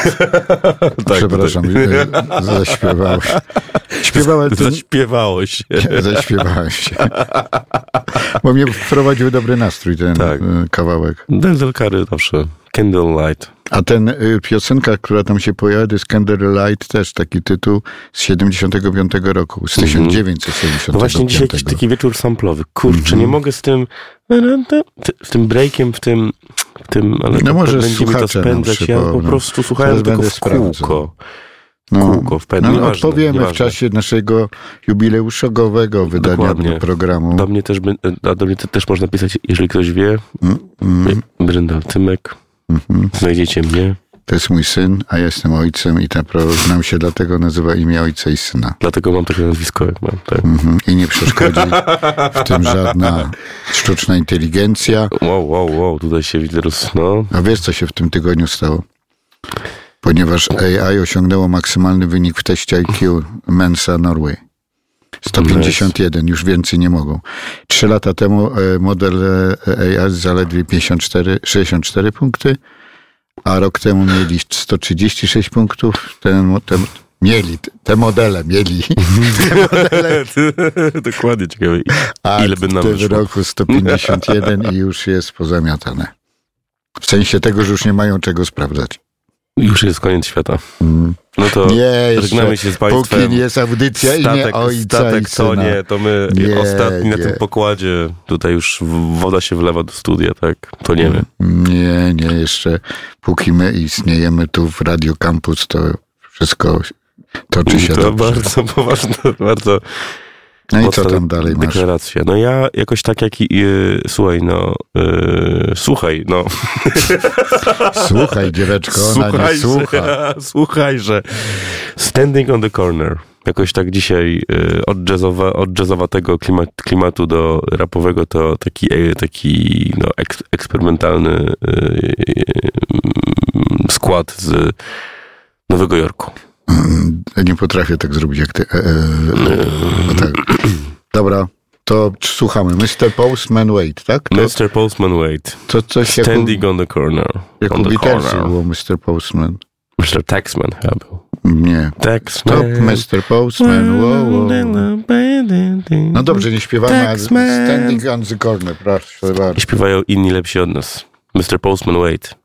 Tak, przepraszam, zaśpiewałem. Zaśpiewałeś. Zaśpiewałem się. Bo mnie wprowadził dobry nastrój ten kawałek. Denzel Curry zawsze. Candlelight. A ten piosenka, która tam się pojawia, to jest Candlelight, też taki tytuł z 75 roku, z 1975. No właśnie dzisiaj jakiś taki wieczór samplowy. Kurczę, nie mogę z tym breakiem, w tym ale no może będzie mi to spędzać. Ja po prostu słuchałem tego w kółko. Kółko w pewnym. No, odpowiemy w czasie naszego jubileuszowego wydania programu. Do mnie też można pisać, jeżeli ktoś wie. Bryndal Tymek. Znajdziecie mnie. To jest mój syn, a ja jestem ojcem i ten program się dlatego nazywa Imię Ojca i Syna. Dlatego mam takie nazwisko, jak mam. Tak. I nie przeszkodzi w tym żadna sztuczna inteligencja. Wow, tutaj się widzę no. A wiesz, co się w tym tygodniu stało? Ponieważ AI osiągnęło maksymalny wynik w teście IQ Mensa Norway. 151, już więcej nie mogą. 3 lata temu model AI zaledwie 64 punkty, a rok temu mieli 136 punktów. Te modele mieli. Dokładnie, ciekawe. Ile by nam wyszło? W roku 151 i już jest pozamiatane. W sensie tego, że już nie mają czego sprawdzać. Już jest koniec świata. No to żegnamy się z państwem. Póki nie jest audycja Imię Ojca statek i Syna. To nie, to my ostatni na tym pokładzie. Tutaj już woda się wlewa do studia, tak? To nie my. Nie, jeszcze póki my istniejemy tu w Radio Campus, to wszystko toczy się to dobrze. Bardzo poważne, bardzo... No i co tam dalej masz? Deklaracja. No ja jakoś tak jak słuchaj, Słuchaj, dzieweczko, ona nie słucha. Słuchaj, że Standing on the Corner. Jakoś tak dzisiaj od jazzowatego klimatu do rapowego to taki eksperymentalny skład z Nowego Jorku. Nie potrafię tak zrobić jak ty. Tak. Dobra, to słuchamy. Mr. Postman Wait, tak? Mr. Postman Wait. To coś Standing on the corner. Jak u Beatlesy było Mr. Postman. Mr. Taxman chyba był. Nie. Taxman. Stop, Mr. Postman. Wow. No dobrze, nie śpiewamy, ale Standing on the Corner. Proszę bardzo. Śpiewają inni lepsi od nas. Mr. Postman Wait.